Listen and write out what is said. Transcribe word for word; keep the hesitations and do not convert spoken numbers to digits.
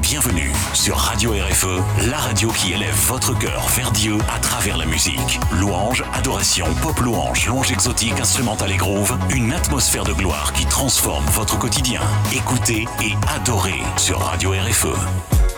bienvenue sur Radio R F E, la radio qui élève votre cœur vers Dieu à travers la musique. Louange, adoration, pop louange, louange exotique, instrumentale et groove, une atmosphère de gloire qui transforme votre quotidien. Écoutez et adorez sur Radio R F E.